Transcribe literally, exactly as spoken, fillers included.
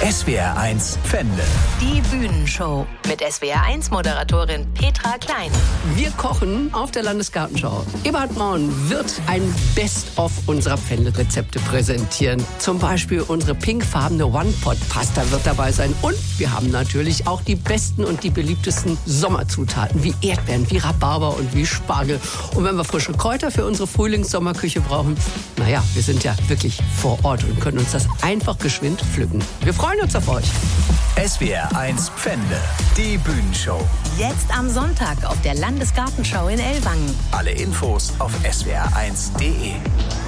S W R eins Pfände. Die Bühnenshow mit S W R eins Moderatorin Petra Klein. Wir kochen auf der Landesgartenschau. Eberhard Braun wird ein Best-of unserer Pfände-Rezepte präsentieren. Zum Beispiel unsere pinkfarbene One-Pot-Pasta wird dabei sein. Und wir haben natürlich auch die besten und die beliebtesten Sommerzutaten wie Erdbeeren, wie Rhabarber und wie Spargel. Und wenn wir frische Kräuter für unsere Frühlings-Sommerküche brauchen, naja, wir sind ja wirklich vor Ort und können uns das einfach geschwind pflücken. Wir freuen uns auf euch. S W R eins Pfände. Die Bühnenshow. Jetzt am Sonntag auf der Landesgartenschau in Ellwangen. Alle Infos auf S W R eins punkt de.